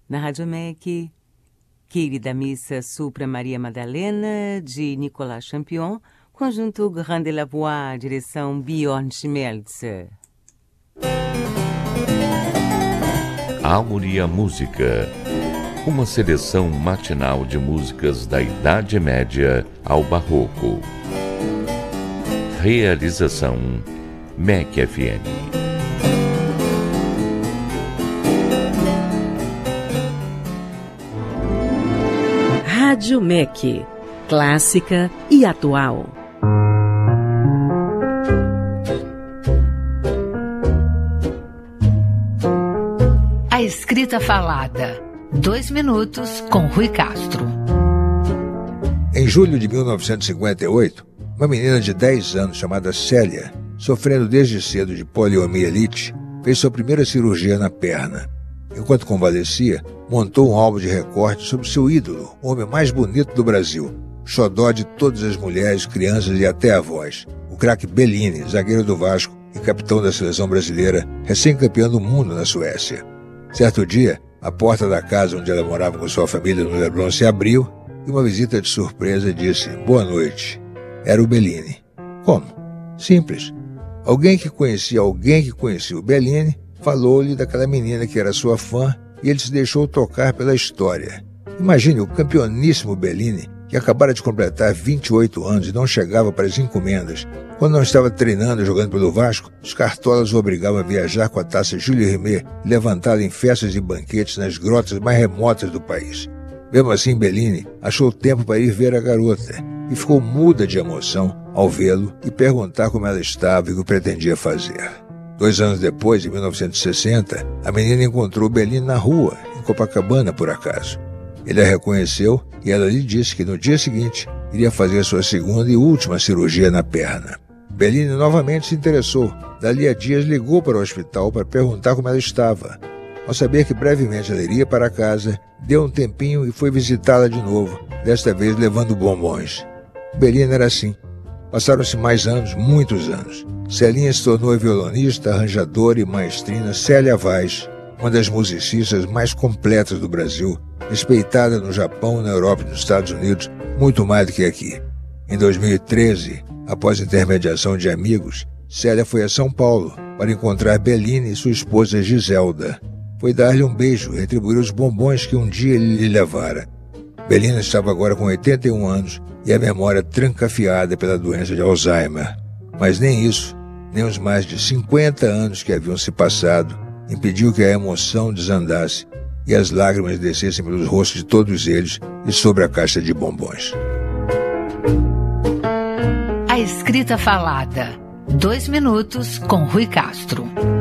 Na Rádio MEC, Querida Missa Supra Maria Madalena, de Nicolas Champion, conjunto Grande La Voix, direção Björn Schmelz. Áurea Música, uma seleção matinal de músicas da Idade Média ao Barroco. Realização MEC FM. Rádio MEC, clássica e atual. A Escrita Falada. 2 minutos com Rui Castro. Em julho de 1958, uma menina de 10 anos chamada Célia, sofrendo desde cedo de poliomielite, fez sua primeira cirurgia na perna. Enquanto convalescia, montou um álbum de recortes sobre seu ídolo, o homem mais bonito do Brasil, xodó de todas as mulheres, crianças e até avós, o craque Bellini, zagueiro do Vasco e capitão da seleção brasileira, recém-campeão do mundo na Suécia. Certo dia, a porta da casa onde ela morava com sua família no Leblon se abriu e uma visita de surpresa disse: "Boa noite." Era o Bellini. Como? Simples. Alguém que conhecia o Bellini falou-lhe daquela menina que era sua fã e ele se deixou tocar pela história. Imagine o campeoníssimo Bellini, que acabara de completar 28 anos e não chegava para as encomendas. Quando não estava treinando e jogando pelo Vasco, os cartolas o obrigavam a viajar com a taça Jules Rimet e levantá-la em festas e banquetes nas grotas mais remotas do país. Mesmo assim, Bellini achou tempo para ir ver a garota e ficou muda de emoção ao vê-lo e perguntar como ela estava e o que pretendia fazer. 2 anos depois, em 1960, a menina encontrou o Bellini na rua, em Copacabana, por acaso. Ele a reconheceu e ela lhe disse que no dia seguinte iria fazer sua segunda e última cirurgia na perna. Bellini novamente se interessou. Dali a dias ligou para o hospital para perguntar como ela estava. Ao saber que brevemente ela iria para casa, deu um tempinho e foi visitá-la de novo, desta vez levando bombons. Bellini era assim. Passaram-se mais anos, muitos anos. Celinha se tornou a violonista, arranjadora e maestrina Célia Vaz, uma das musicistas mais completas do Brasil, respeitada no Japão, na Europa e nos Estados Unidos, muito mais do que aqui. Em 2013, após intermediação de amigos, Célia foi a São Paulo para encontrar Bellini e sua esposa Giselda. Foi dar-lhe um beijo e retribuir os bombons que um dia ele lhe levara. Bellini estava agora com 81 anos e a memória trancafiada pela doença de Alzheimer. Mas nem isso, nem os mais de 50 anos que haviam se passado, impediu que a emoção desandasse e as lágrimas descessem pelos rostos de todos eles e sobre a caixa de bombons. A Escrita Falada. 2 minutos com Rui Castro.